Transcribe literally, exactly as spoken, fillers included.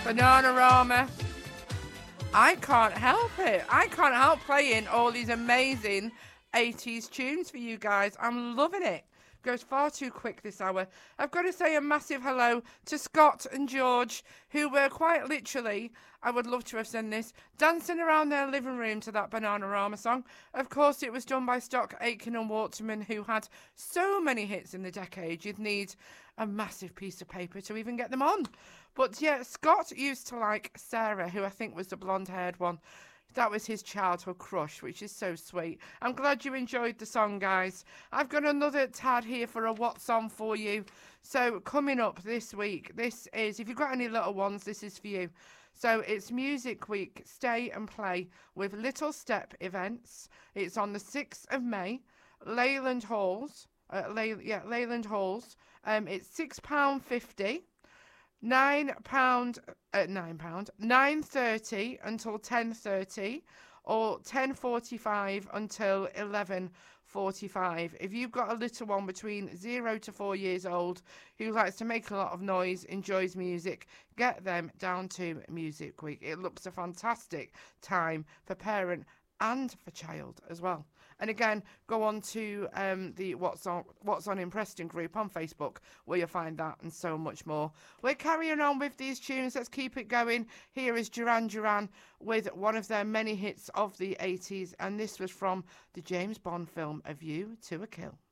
Bananarama. I can't help it. I can't help playing all these amazing eighties tunes for you guys. I'm loving it. Goes far too quick this hour. I've got to say a massive hello to Scott and George, who were quite literally, I would love to have seen this, dancing around their living room to that Bananarama song. Of course, it was done by Stock Aitken and Waterman, who had so many hits in the decade, you'd need a massive piece of paper to even get them on. But yeah, Scott used to like Sarah, who I think was the blonde-haired one. That was his childhood crush, which is so sweet. I'm glad you enjoyed the song, guys. I've got another tad here for a What's On for you. So coming up this week, this is, if you've got any little ones, this is for you. So it's Music Week, Stay and Play with Little Step events. It's on the sixth of May, Leyland Halls. Uh, Ley- yeah, Leyland Halls. Um, it's six pounds fifty. Nine pound, uh, nine pound, nine thirty until ten thirty, or ten forty-five until eleven forty-five. If you've got a little one between zero to four years old who likes to make a lot of noise, enjoys music, get them down to Music Week. It looks a fantastic time for parent and for child as well. And again, go on to um, the What's On What's On in Preston group on Facebook, where you'll find that and so much more. We're carrying on with these tunes. Let's keep it going. Here is Duran Duran with one of their many hits of the eighties, and this was from the James Bond film A View to a Kill.